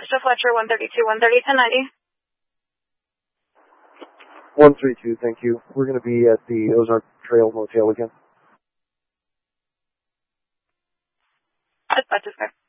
dispatch to Fletcher 132, 130, 1090. 132, thank you. We're going to be at the Ozark Trail Motel again. Dispatch is fair.